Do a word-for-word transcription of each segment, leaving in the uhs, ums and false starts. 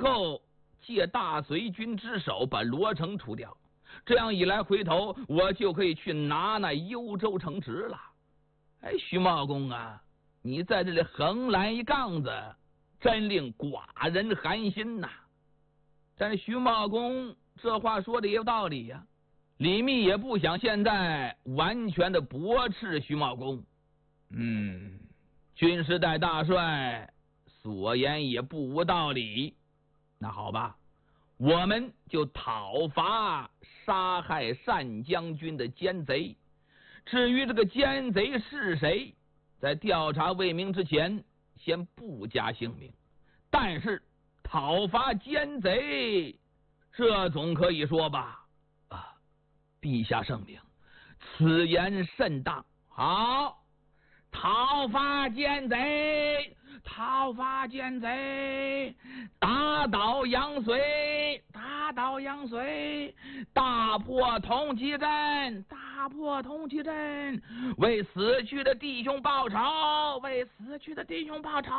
后借大隋军之手把罗城除掉，这样一来回头我就可以去拿那幽州城池了。哎，徐茂公啊，你在这里横来一杠子，真令寡人寒心呐。但是徐茂公这话说的也有道理呀、啊，李密也不想现在完全的驳斥徐茂公。嗯，军师代大帅所言也不无道理。那好吧，我们就讨伐杀害单将军的奸贼。至于这个奸贼是谁，在调查未明之前，先不加姓名。但是讨伐奸贼，这总可以说吧？啊，陛下圣明，此言甚当。好，讨伐奸贼，讨伐奸贼，打倒杨随，打倒杨随，大破通缉阵，大破通缉阵，为死去的弟兄报仇，为死去的弟兄报仇。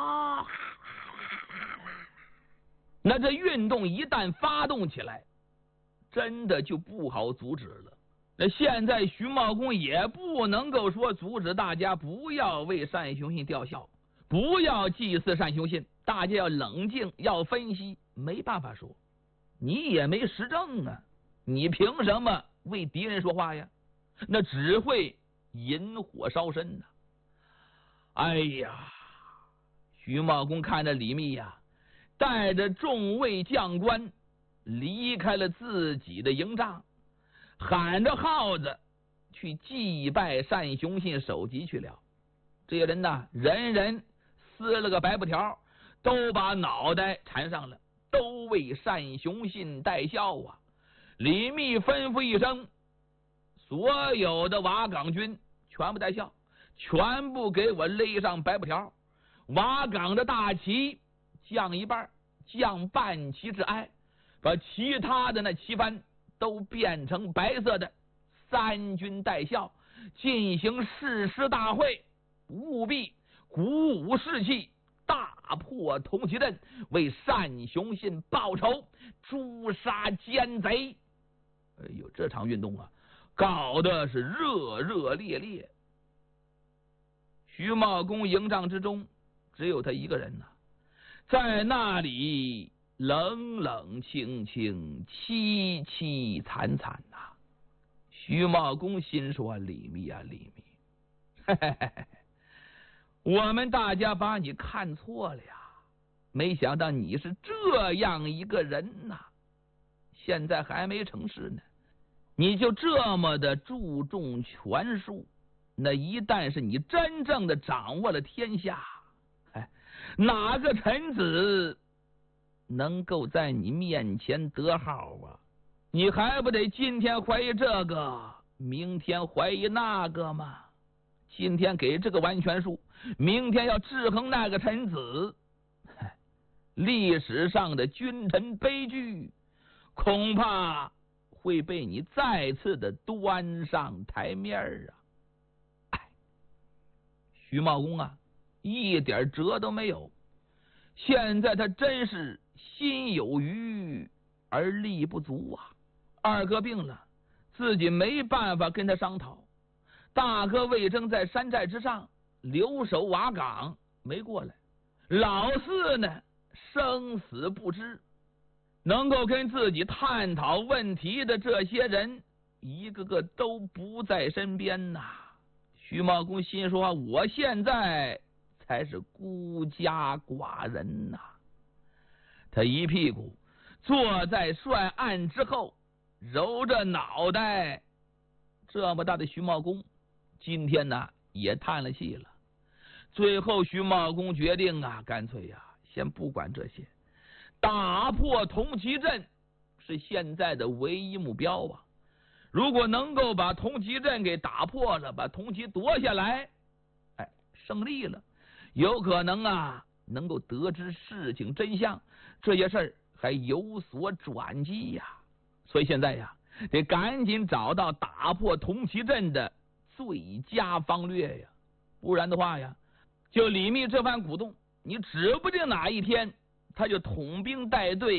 那这运动一旦发动起来，真的就不好阻止了。那现在徐茂公也不能够说阻止大家不要为单雄信吊孝，不要祭祀单雄信，大家要冷静，要分析。没办法说，你也没实证啊，你凭什么为敌人说话呀？那只会引火烧身呐、啊！哎呀，徐茂公看着李密呀、啊，带着众位将官离开了自己的营帐，喊着号子去祭拜单雄信首级去了。这些人呢，人人撕了个白布条，都把脑袋缠上了，都为单雄信戴孝啊！李密吩咐一声，所有的瓦岗军全部戴孝，全部给我勒上白布条。瓦岗的大旗降一半，降半旗致哀，把其他的那旗幡都变成白色的。三军戴孝，进行誓师大会，务必鼓舞士气，大破通缉阵，为单雄信报仇，诛杀奸贼。哎呦，这场运动啊，搞得是热热烈烈。徐茂公营帐之中只有他一个人呐、啊，在那里冷冷清清，凄凄惨惨呐、啊。徐茂公心说：“李密啊，李密，嘿嘿嘿嘿，我们大家把你看错了呀！没想到你是这样一个人呐、啊！现在还没成事呢，你就这么的注重权术。那一旦是你真正的掌握了天下，哎，哪个臣子能够在你面前得号啊？你还不得今天怀疑这个，明天怀疑那个吗？今天给这个完全术，明天要制衡那个臣子，历史上的君臣悲剧恐怕会被你再次的端上台面啊！哎，徐茂公啊，一点辙都没有。现在他真是心有余而力不足啊！二哥病了，自己没办法跟他商讨。大哥魏征在山寨之上留守瓦岗，没过来。老四呢，生死不知。能够跟自己探讨问题的这些人，一个个都不在身边呐。徐茂公心说：“我现在才是孤家寡人呐。”他一屁股坐在帅案之后，揉着脑袋。这么大的徐茂公，今天呢也叹了气了。最后徐茂公决定啊，干脆呀、啊，先不管这些，打破通缉阵是现在的唯一目标啊！如果能够把通缉阵给打破了，把通缉夺下来，哎，胜利了，有可能啊能够得知事情真相，这些事儿还有所转机呀。所以现在呀，得赶紧找到打破通缉阵的最佳方略呀，不然的话呀，就李密这番鼓动，你指不定哪一天他就统兵带队